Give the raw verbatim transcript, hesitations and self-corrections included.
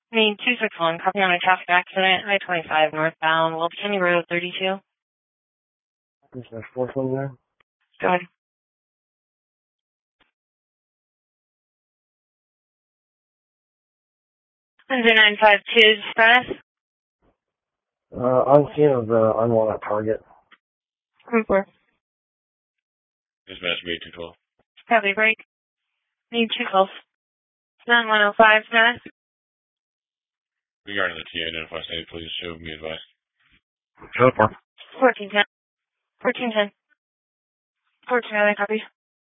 Need two six one, copy on a traffic accident, I twenty-five northbound, Will County Road thirty-two. There's no fourth one there. Go ahead. nine five two, status? Uh, on scene of the unwanted target. Group four. Dispatch B two twelve. Copy, break. Need two twelve. nine one oh five, status? Regarding the T identify state, please show me advice. Show four. fourteen ten. fourteen ten. fourteen, copy.